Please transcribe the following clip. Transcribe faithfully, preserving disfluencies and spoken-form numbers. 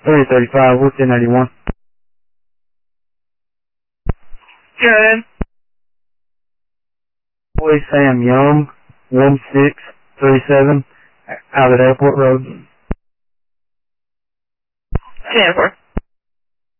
three thirty-five, what's in ninety-one? Good. Boy Sam Young, one six three seven, out at Airport Road. ten four.